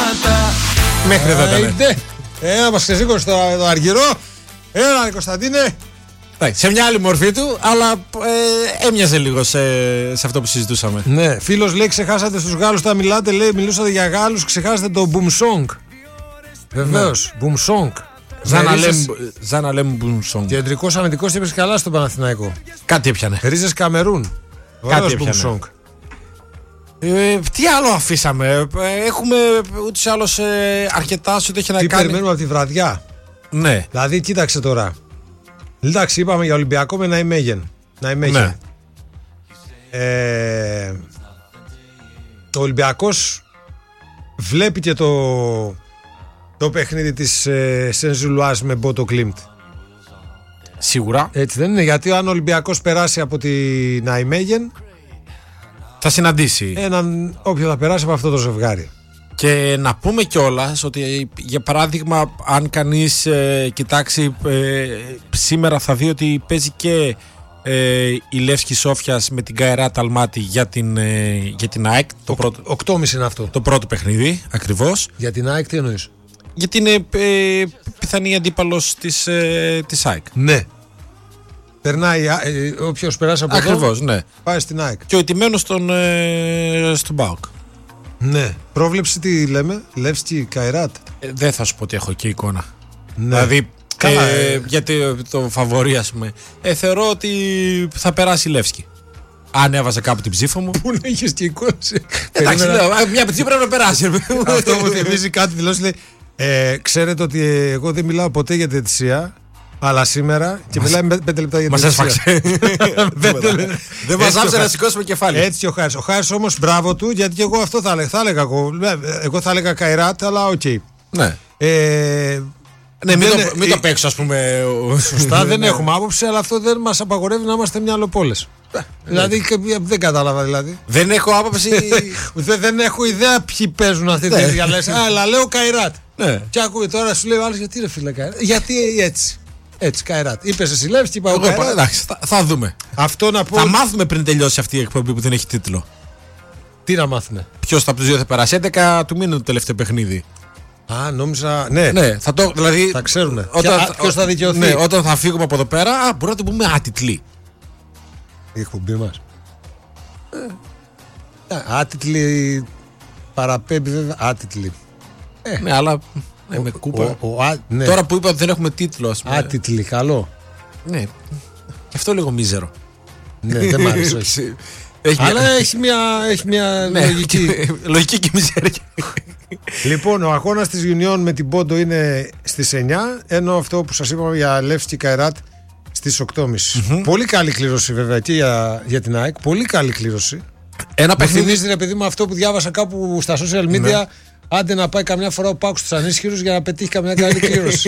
Μέχρι εδώ ήταν. Να μας ξεσήκωσε το αργυρό. Έλα Κωνσταντίνε. Σε μια άλλη μορφή του, αλλά έμοιαζε λίγο σε αυτό που συζητούσαμε. Ναι, φίλος λέει ξεχάσατε στους Γάλλους τα μιλάτε, λέει μιλούσατε για Γάλλους, ξεχάσατε το boom song. Βεβαίως, boom song. Ζάνα λέμε boom song. Κεντρικός αμυντικός είπες καλά στο Παναθηναϊκό. Κάτι έπιανε. Ρίζες Καμερούν. Κάτι boom song. Τι άλλο αφήσαμε. Έχουμε ούτως ή άλλως αρκετά σου το έχει να κάνει. Τι περιμένουμε από τη βραδιά. Ναι. Δηλαδή κοίταξε τώρα. Εντάξει, είπαμε για Ολυμπιακό με Ναϊμέγεν. Ναι. Ο Ολυμπιακός βλέπει και το παιχνίδι της Σενζουλουάς με Μπότο Κλίμπτ. Σίγουρα. Έτσι δεν είναι, γιατί αν ο Ολυμπιακός περάσει από τη Ναϊμέγεν θα συναντήσει έναν όποιο θα περάσει από αυτό το ζευγάρι. Και να πούμε κιόλας ότι για παράδειγμα αν κανείς κοιτάξει σήμερα θα δει ότι παίζει και η Λεύσκη Σόφιας με την Καϊράτ Αλμάτι για την ΑΕΚ. 8.30 είναι αυτό. Το πρώτο παιχνίδι ακριβώς. Για την ΑΕΚ τι εννοείς? Γιατί είναι πιθανή αντίπαλος της ΑΕΚ. Ναι. Περνάει όποιος περάσει από εδώ. Ακριβώς, ναι. Πάει στην ΑΕΚ. Και ο ετημένος στον ΠΑΟΚ. Ναι. Πρόβλεψη τι λέμε? Λεύσκη Καϊράτ. Δεν θα σου πω ότι έχω και εικόνα. Ναι. Δηλαδή γιατί το φαβορί ας πούμε θεωρώ ότι θα περάσει η Λεύσκη. Αν έβαζε κάπου την ψήφο μου. Πού να είχες και εικόνα? Εντάξει, μια ψήφο πρέπει να περάσει. Αυτό μου θυμίζει κάτι δηλώσει, λέει. Ξέρετε ότι εγώ δεν μιλάω ποτέ για διαιτησία, αλλά σήμερα και μιλάμε 5 λεπτά για διαιτησία. Μας έσφαξε. Δεν μας άφησε να σηκώσουμε κεφάλι. Έτσι ο Χάρης. Ο Χάρης όμως μπράβο του, γιατί και εγώ αυτό θα έλεγα. Εγώ θα έλεγα Καϊράτ, αλλά οκ. Ναι. Ναι, μην το παίξω, ας πούμε. Σωστά, δεν έχουμε άποψη, αλλά αυτό δεν μας απαγορεύει να είμαστε μυαλοπόλες. Δηλαδή, δεν κατάλαβα δηλαδή. Δεν έχω άποψη. Δεν έχω ιδέα ποιοι παίζουν αυτή τη διαλέξη. Αλλά λέω Καϊράτ. Και ακούει τώρα, σου λέει ο άλλος, γιατί ρε φίλε Καϊράτ? Γιατί έτσι. Έτσι, Καϊράτ. Είπες εσύ Λεύσκη, είπα εγώ Καϊράτ. Εντάξει, θα δούμε. Αυτό να πω. Θα μάθουμε πριν τελειώσει αυτή η εκπομπή που δεν έχει τίτλο. Τι να μάθουμε? Ποιος από τους δύο θα περάσει? 11 του μήνα το τελευταίο παιχνίδι. Α, νόμιζα. Ναι, δηλαδή, θα ξέρουμε. Ποιος θα δικαιωθεί. Ναι, όταν θα φύγουμε από εδώ πέρα, μπορούμε να το πούμε άτιτλοι. Η εκπομπή μας. Άτιτλοι παραπέμπει βέβαια. Άτιτλοι. Ναι, αλλά με κούπα. Ναι. Τώρα που είπα ότι δεν έχουμε τίτλο, ας πούμε. Άτιτλοι, καλό. Ναι. Και αυτό λίγο μίζερο. Ναι, δεν μ' άρεσε. Αλλά έχει μια λογική. Λογική και μιζέρια. Λοιπόν, ο αγώνας της Union με την Πόντο είναι στις 9, ενώ αυτό που σας είπαμε για Λεύσκη Καϊράτ στις 8.30. Πολύ καλή κλήρωση βέβαια και για την ΑΕΚ. Πολύ καλή κλήρωση. Ένα παιχνίδι. Θυμίζει ρε παιδί μου αυτό που διάβασα κάπου στα social media. Άντε να πάει καμιά φορά ο Πάκος στους ανίσχυρους για να πετύχει καμιά καλή κλήρωση.